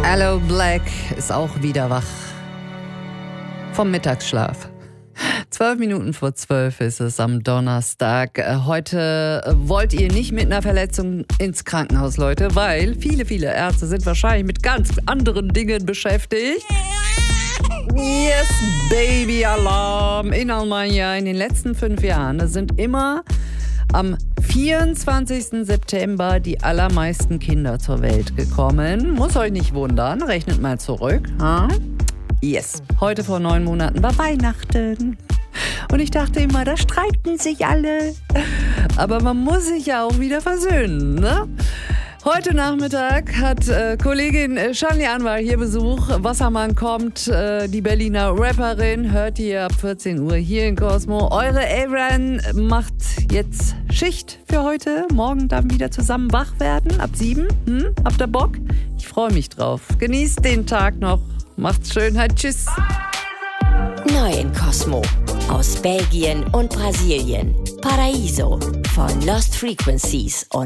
Aloe Black ist auch wieder wach vom Mittagsschlaf. 12 Minuten vor 12 ist es am Donnerstag. Heute wollt ihr nicht mit einer Verletzung ins Krankenhaus, Leute, weil viele Ärzte sind wahrscheinlich mit ganz anderen Dingen beschäftigt. Yes, Baby Alarm in Almania in den letzten 5 Jahren. Es sind immer am 24. September die allermeisten Kinder zur Welt gekommen. Muss euch nicht wundern, rechnet mal zurück. Yes, heute vor 9 Monaten war Weihnachten. Und ich dachte immer, da streiten sich alle. Aber man muss sich ja auch wieder versöhnen, ne? Heute Nachmittag hat Kollegin Shanli Anwar hier Besuch. Wassermann kommt, die Berliner Rapperin, hört ihr ab 14 Uhr hier in Cosmo. Eure Avran macht jetzt Schicht für heute. Morgen dann wieder zusammen wach werden, ab 7. Habt ihr Bock? Ich freue mich drauf. Genießt den Tag noch. Macht's schön, halt, tschüss. Neu in Cosmo. Aus Belgien und Brasilien. Paraíso von Lost Frequencies und